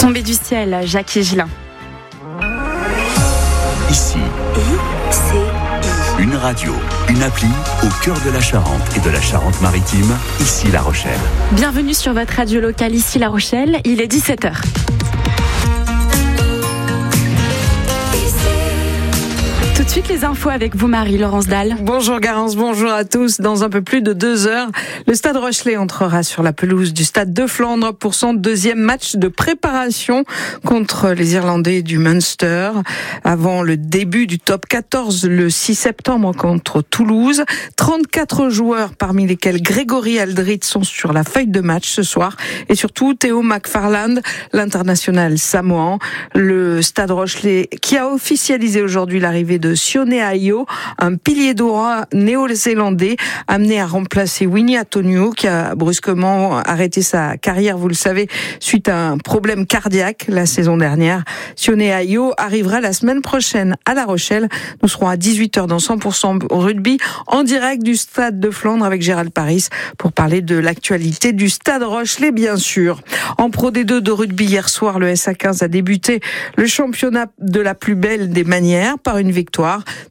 Tombé du ciel, Jacques Higelin. Ici, une radio, une appli au cœur de la Charente et de la Charente-Maritime, ici La Rochelle. Bienvenue sur votre radio locale, ici La Rochelle, il est 17h. Tout de suite les infos avec vous Marie-Laurence Dalle. Bonjour Garance, bonjour à tous. Dans un peu plus de 2 heures, le Stade Rochelais entrera sur la pelouse du Stade de Flandre pour son deuxième match de préparation contre les Irlandais du Munster. Avant le début du top 14 le 6 septembre contre Toulouse. 34 joueurs parmi lesquels Grégory Aldrit sont sur la feuille de match ce soir. Et surtout Théo McFarland, l'international samoan. Le Stade Rochelais qui a officialisé aujourd'hui l'arrivée de Sione Aio, un pilier droit néo-zélandais amené à remplacer Winnie Atonio qui a brusquement arrêté sa carrière, vous le savez, suite à un problème cardiaque la saison dernière. Sione Aio arrivera la semaine prochaine à La Rochelle. Nous serons à 18h dans 100% rugby en direct du Stade de Flandre avec Gérald Paris pour parler de l'actualité du Stade Rochelais bien sûr. En Pro D2 de rugby hier soir, le SA15 a débuté le championnat de la plus belle des manières par une victoire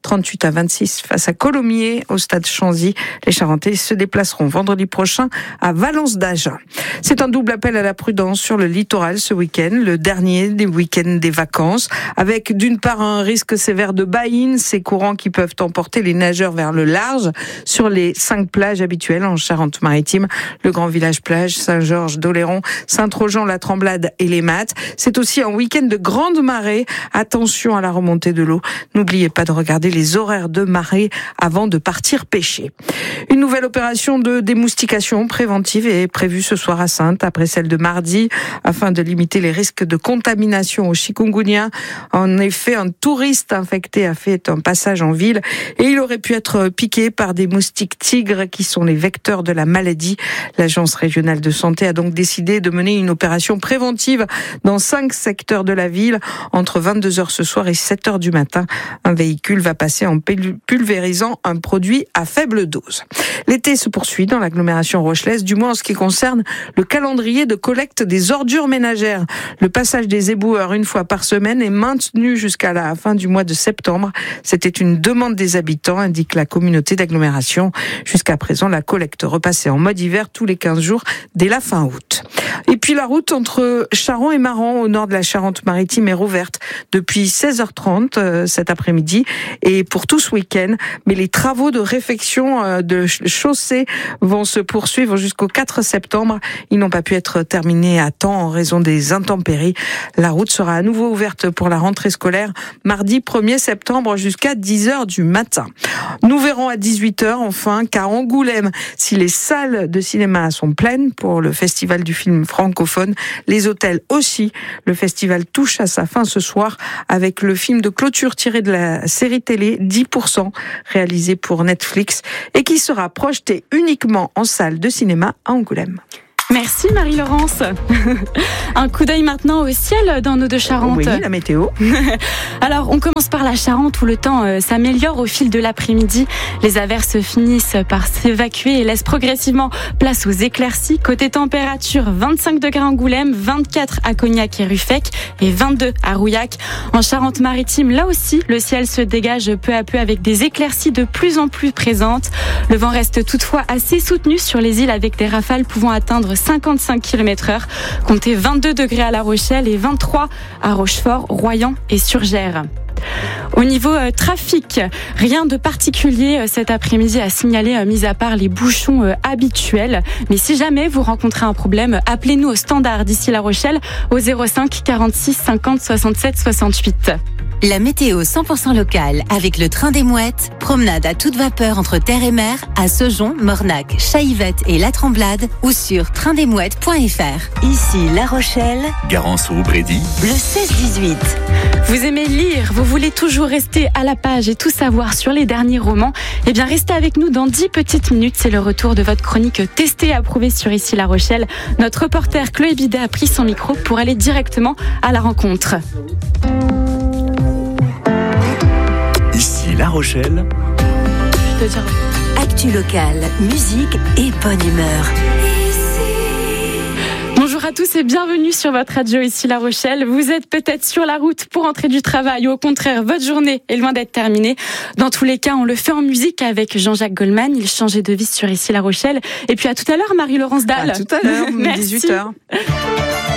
38-26 face à Colomiers au stade Chanzy. Les Charentais se déplaceront vendredi prochain à Valence d'Agen. C'est un double appel à la prudence sur le littoral ce week-end, le dernier des week-ends des vacances, avec d'une part un risque sévère de buy-in, ces courants qui peuvent emporter les nageurs vers le large sur les 5 plages habituelles en Charente-Maritime, le Grand Village Plage, Saint-Georges, d'Oléron, Saint-Trojan, La Tremblade et les Mattes. C'est aussi un week-end de grande marée. Attention à la remontée de l'eau. N'oubliez pas de regarder les horaires de marée avant de partir pêcher. Une nouvelle opération de démoustication préventive est prévue ce soir à Saintes, après celle de mardi, afin de limiter les risques de contamination au chikungunya. En effet, un touriste infecté a fait un passage en ville et il aurait pu être piqué par des moustiques tigres qui sont les vecteurs de la maladie. L'Agence régionale de santé a donc décidé de mener une opération préventive dans 5 secteurs de la ville entre 22h ce soir et 7h du matin. Un véhicule va passer en pulvérisant un produit à faible dose. L'été se poursuit dans l'agglomération rochelaise, du moins en ce qui concerne le calendrier de collecte des ordures ménagères. Le passage des éboueurs une fois par semaine est maintenu jusqu'à la fin du mois de septembre. C'était une demande des habitants, indique la communauté d'agglomération. Jusqu'à présent, la collecte repassait en mode hiver tous les 15 jours dès la fin août. Et puis la route entre Charon et Maran, au nord de la Charente-Maritime, est rouverte depuis 16h30 cet après-midi et pour tout ce week-end. Mais les travaux de réfection de chaussée vont se poursuivre jusqu'au 4 septembre. Ils n'ont pas pu être terminés à temps en raison des intempéries. La route sera à nouveau ouverte pour la rentrée scolaire mardi 1er septembre jusqu'à 10h du matin. Nous verrons à 18h enfin qu'à Angoulême, si les salles de cinéma sont pleines pour le festival du film francophone, les hôtels aussi. Le festival touche à sa fin ce soir avec le film de clôture tiré de la série télé 10%, réalisé pour Netflix et qui sera projeté uniquement en salle de cinéma à Angoulême. Merci Marie-Laurence. Un coup d'œil maintenant au ciel dans nos deux Charentes. Oui, la météo. Alors, on commence par la Charente où le temps s'améliore au fil de l'après-midi. Les averses finissent par s'évacuer et laissent progressivement place aux éclaircies. Côté température, 25 degrés à Angoulême, 24 à Cognac et Ruffec et 22 à Rouillac. En Charente-Maritime, là aussi, le ciel se dégage peu à peu avec des éclaircies de plus en plus présentes. Le vent reste toutefois assez soutenu sur les îles avec des rafales pouvant atteindre 55 km/h. Comptez 22 degrés à La Rochelle et 23 à Rochefort, Royan et Surgères. Au niveau trafic, rien de particulier cet après-midi à signaler, mis à part les bouchons habituels. Mais si jamais vous rencontrez un problème, appelez-nous au standard d'ici La Rochelle au 05 46 50 67 68. La météo 100% locale avec le train des Mouettes. Promenade à toute vapeur entre terre et mer à Saujon, Mornac, Chaillevette et La Tremblade ou sur traindesmouettes.fr. Ici La Rochelle. Garance-Aubrédy. Le 16-18. Vous aimez lire, vous voulez toujours rester à la page et tout savoir sur les derniers romans? Eh bien, restez avec nous dans 10 petites minutes. C'est le retour de votre chronique testée et approuvée sur Ici La Rochelle. Notre reporter Chloé Bidet a pris son micro pour aller directement à la rencontre. Ici La Rochelle. Je te dire. Actu locale, musique et bonne humeur. Bonjour Bonjour à tous et bienvenue sur votre radio ici La Rochelle. Vous êtes peut-être sur la route pour rentrer du travail ou au contraire, votre journée est loin d'être terminée. Dans tous les cas, on le fait en musique avec Jean-Jacques Goldman. Il changeait de vie sur ici La Rochelle. Et puis à tout à l'heure, Marie-Laurence Dalle. À tout à l'heure, 18h.